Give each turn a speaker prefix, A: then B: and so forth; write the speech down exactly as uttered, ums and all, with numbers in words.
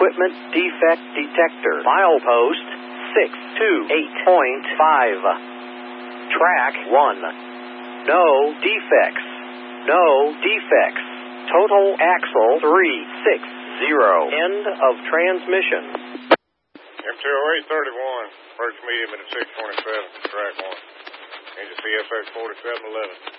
A: equipment defect detector. Milepost six two eight point five. Track one. No defects. No defects. Total axle three six zero. End of transmission.
B: M two oh eight thirty-one. Approach medium at six twenty-seven. Track one. Engine C F X forty-seven eleven.